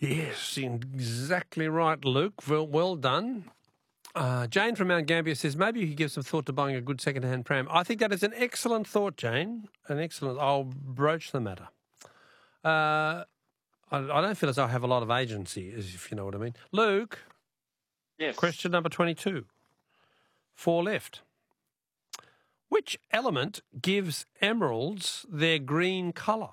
Yes, exactly right, Luke. Well done. Jane from Mount Gambier says, maybe you could give some thought to buying a good second-hand pram. I think that is an excellent thought, Jane. I'll broach the matter. I don't feel as though I have a lot of agency, if you know what I mean. Luke? Yes. Question number 22. 4 left. Which element gives emeralds their green colour?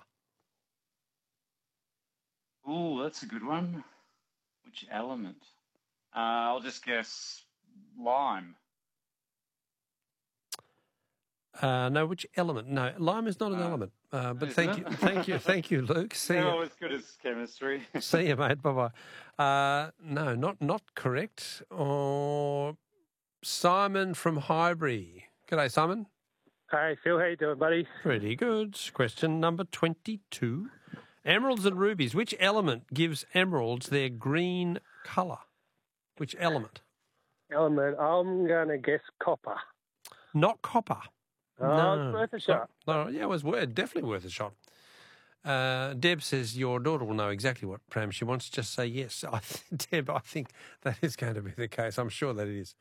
Ooh, that's a good one. Which element? I'll just guess lime. No, which element? No, lime is not an element. But thank you, Luke. See you. No, as good as chemistry. See you, mate. Bye-bye. No, not correct. Or Simon from Highbury. G'day, Simon. Hey, Phil, how you doing, buddy? Pretty good. Question number 22. Emeralds and rubies. Which element gives emeralds their green colour? Which element? Element, I'm going to guess copper. Not copper. No, it's worth a shot. No, yeah, it was definitely worth a shot. Deb says your daughter will know exactly what pram she wants. Just say yes. Deb, I think that is going to be the case. I'm sure that it is.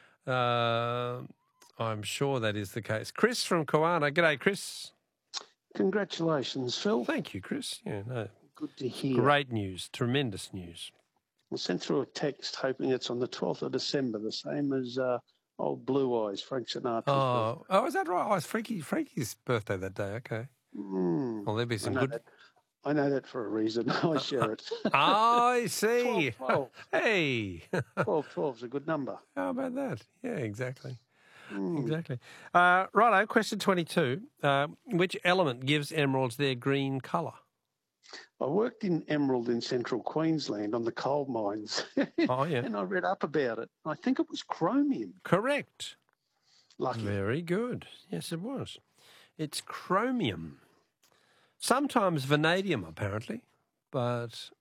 I'm sure that is the case. Chris from Koana. G'day, Chris. Congratulations, Phil. Thank you, Chris. Yeah, no. Good to hear. Great news. Tremendous news. I sent through a text hoping it's on the 12th of December, the same as old Blue Eyes, Frank Sinatra's birthday. Is that right? Oh, it's Freaky's birthday that day. Okay. Well, there'll be some good... I know that for a reason. I share it. I see. 12. Hey. 12 is a good number. How about that? Yeah, exactly. Exactly. Righto, question 22. Which element gives emeralds their green colour? I worked in Emerald in central Queensland on the coal mines. Oh, yeah. And I read up about it. I think it was chromium. Correct. Lucky. Very good. Yes, it was. It's chromium. Sometimes vanadium, apparently. But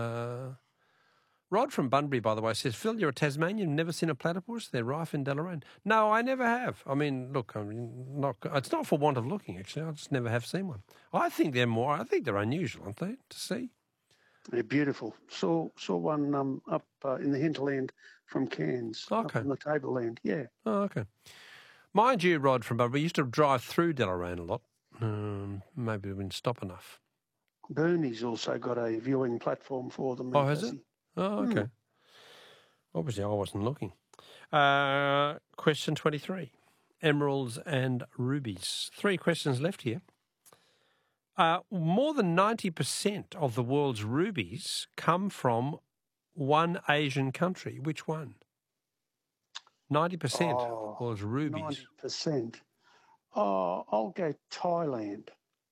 Rod from Bunbury, by the way, says, Phil, you're a Tasmanian, never seen a platypus? They're rife in Deloraine. No, I never have. I mean, look, it's not for want of looking, actually. I just never have seen one. I think they're unusual, aren't they, to see? They're beautiful. Saw one up in the hinterland from Cairns, up in the Tableland, yeah. Oh, okay. Mind you, Rod from Bunbury, used to drive through Deloraine a lot. Maybe we didn't stop enough. Bernie's also got a viewing platform for them. Oh, has it? Oh, okay. Obviously, I wasn't looking. Question 23. Emeralds and rubies. 3 questions left here. More than 90% of the world's rubies come from one Asian country. Which one? 90% was rubies. 90%. Oh, I'll go Thailand.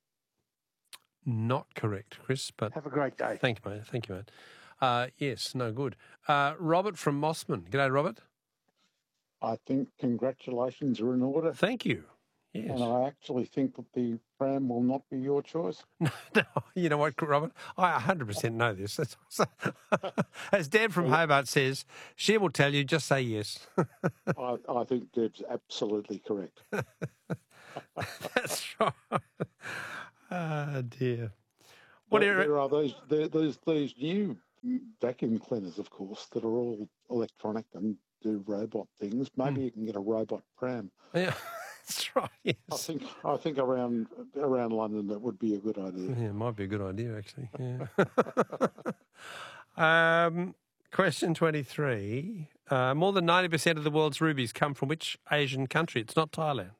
Not correct, Chris. But have a great day. Thank you, mate. Yes, no good. Robert from Mossman. G'day, Robert. I think congratulations are in order. Thank you. Yes. And I actually think that the pram will not be your choice. No, you know what, Robert? I 100% know this. As Deb from Hobart says, she will tell you, just say yes. I think Deb's absolutely correct. That's right. Oh, dear. There are these new vacuum cleaners, of course, that are all electronic and do robot things. Maybe you can get a robot pram. Yeah, that's right. Yes. I think around London that would be a good idea. Yeah, it might be a good idea actually. Yeah. Question 23. More than 90% of the world's rubies come from which Asian country? It's not Thailand.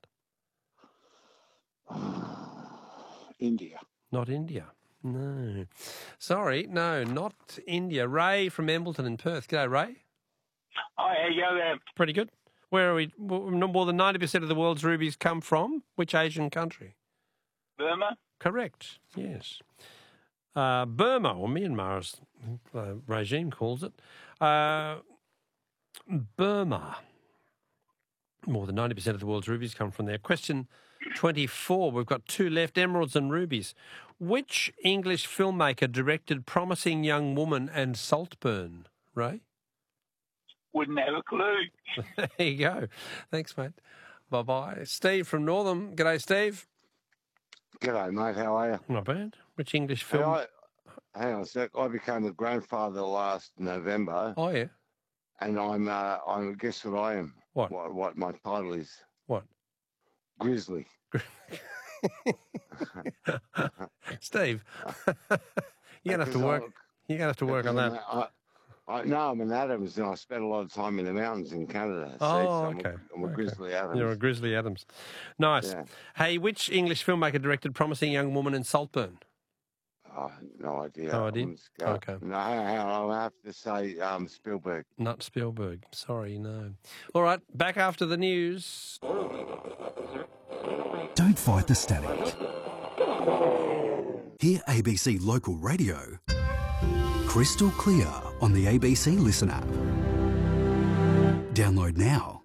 India. Not India. No. Sorry, no, not India. Ray from Embleton in Perth. G'day, Ray. Hi, how you going? Pretty good. Where are we? More than 90% of the world's rubies come from which Asian country? Burma? Correct, yes. Burma, or Myanmar as the regime calls it. Burma. More than 90% of the world's rubies come from there. Question 24. We've got 2 left, emeralds and rubies. Which English filmmaker directed Promising Young Woman and Saltburn, Ray? Wouldn't have a clue. There you go. Thanks, mate. Bye-bye. Steve from Northam. G'day, Steve. G'day, mate. How are you? Not bad. Which English film? hang on a sec. I became a grandfather last November, Oh, yeah. and I'm. Guess what I am? What? What my title is? What? Grizzly. Steve, you're gonna have to work. You're gonna have to work on that. No, I'm an Adams, and I spent a lot of time in the mountains in Canada. Oh, so okay. I'm a Grizzly Adams. You're a Grizzly Adams. Nice. Yeah. Hey, which English filmmaker directed Promising Young Woman in Saltburn? Oh, no idea. No idea? Okay. No, I'll have to say Spielberg. Not Spielberg. Sorry, no. All right, back after the news. Don't fight the static. Hear ABC Local Radio crystal clear on the ABC Listen app. Download now.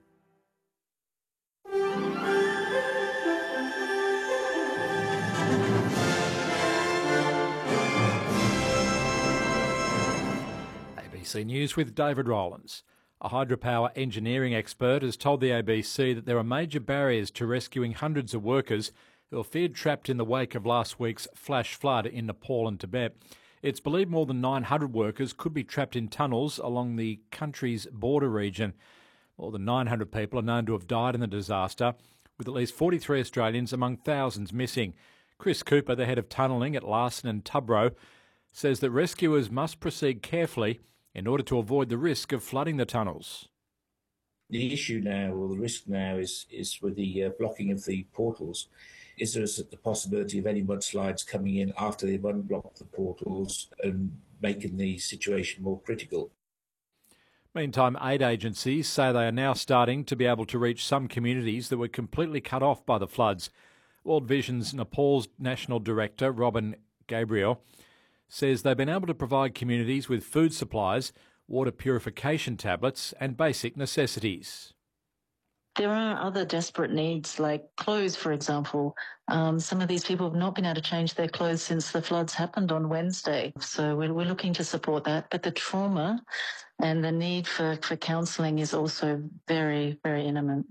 ABC News with David Rowlands. A hydropower engineering expert has told the ABC that there are major barriers to rescuing hundreds of workers who are feared trapped in the wake of last week's flash flood in Nepal and Tibet. It's believed more than 900 workers could be trapped in tunnels along the country's border region. More than 900 people are known to have died in the disaster, with at least 43 Australians among thousands missing. Chris Cooper, the head of tunnelling at Larson and Tubro, says that rescuers must proceed carefully in order to avoid the risk of flooding the tunnels. The issue now, or the risk now, is with the blocking of the portals. Is there the possibility of any mudslides coming in after they've unblocked the portals and making the situation more critical? Meantime, aid agencies say they are now starting to be able to reach some communities that were completely cut off by the floods. World Vision's Nepal's National Director, Robin Gabriel, says they've been able to provide communities with food supplies, water purification tablets and basic necessities. There are other desperate needs like clothes, for example. Some of these people have not been able to change their clothes since the floods happened on Wednesday. So we're looking to support that. But the trauma and the need for counselling is also very, very imminent.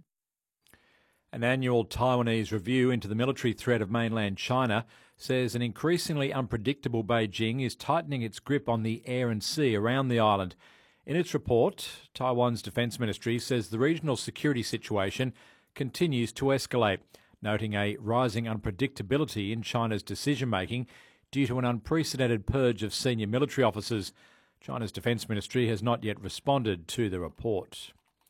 An annual Taiwanese review into the military threat of mainland China says an increasingly unpredictable Beijing is tightening its grip on the air and sea around the island. In its report, Taiwan's Defence Ministry says the regional security situation continues to escalate, noting a rising unpredictability in China's decision-making due to an unprecedented purge of senior military officers. China's Defence Ministry has not yet responded to the report.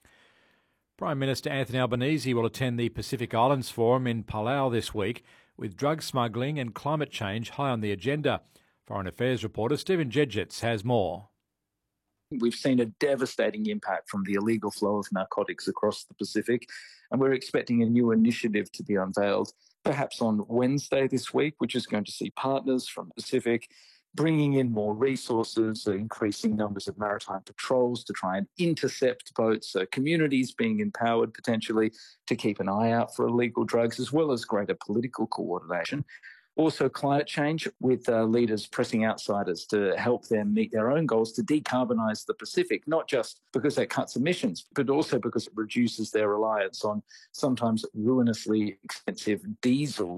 Prime Minister Anthony Albanese will attend the Pacific Islands Forum in Palau this week, with drug smuggling and climate change high on the agenda. Foreign Affairs reporter Stephen Jedgetts has more. We've seen a devastating impact from the illegal flow of narcotics across the Pacific, and we're expecting a new initiative to be unveiled, perhaps on Wednesday this week, which is going to see partners from the Pacific bringing in more resources, increasing numbers of maritime patrols to try and intercept boats, communities being empowered potentially to keep an eye out for illegal drugs, as well as greater political coordination. Also climate change, with leaders pressing outsiders to help them meet their own goals to decarbonise the Pacific, not just because that cuts emissions, but also because it reduces their reliance on sometimes ruinously expensive diesel.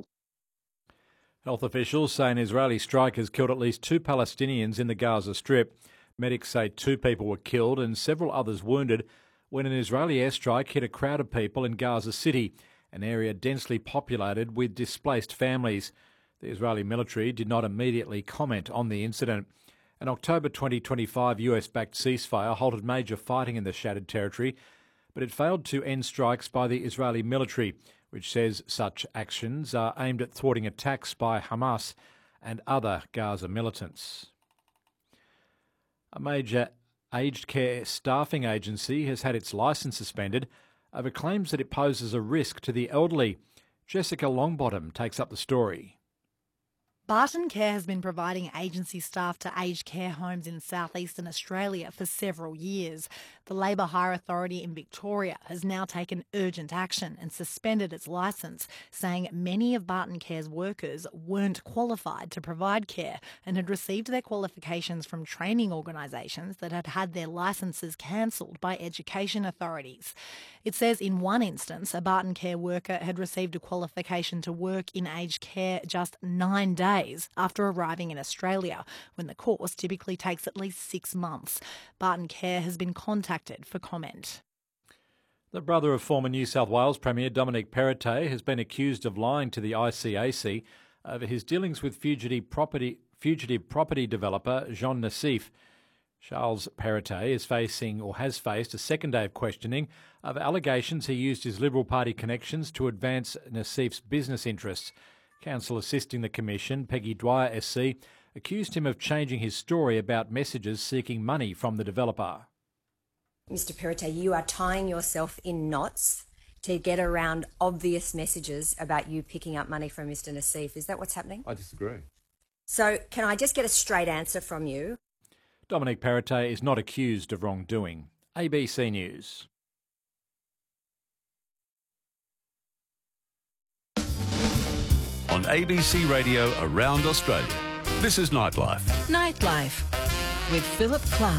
Health officials say an Israeli strike has killed at least 2 Palestinians in the Gaza Strip. Medics say 2 people were killed and several others wounded when an Israeli airstrike hit a crowd of people in Gaza City, an area densely populated with displaced families. The Israeli military did not immediately comment on the incident. An October 2025 US-backed ceasefire halted major fighting in the shattered territory, but it failed to end strikes by the Israeli military, which says such actions are aimed at thwarting attacks by Hamas and other Gaza militants. A major aged care staffing agency has had its licence suspended over claims that it poses a risk to the elderly. Jessica Longbottom takes up the story. Barton Care has been providing agency staff to aged care homes in southeastern Australia for several years. The Labour Hire Authority in Victoria has now taken urgent action and suspended its licence, saying many of Barton Care's workers weren't qualified to provide care and had received their qualifications from training organisations that had had their licences cancelled by education authorities. It says in one instance, a Barton Care worker had received a qualification to work in aged care just 9 days days after arriving in Australia, when the course typically takes at least 6 months. Barton Care has been contacted for comment. The brother of former New South Wales Premier Dominic Perrottet has been accused of lying to the ICAC over his dealings with fugitive property developer Jean Nassif. Charles Perrottet has faced a second day of questioning of allegations he used his Liberal Party connections to advance Nassif's business interests. Counsel assisting the Commission, Peggy Dwyer SC, accused him of changing his story about messages seeking money from the developer. Mr Perrottet, you are tying yourself in knots to get around obvious messages about you picking up money from Mr Nassif. Is that what's happening? I disagree. So can I just get a straight answer from you? Dominic Perrottet is not accused of wrongdoing. ABC News. On ABC Radio around Australia, this is Nightlife. Nightlife with Philip Clark.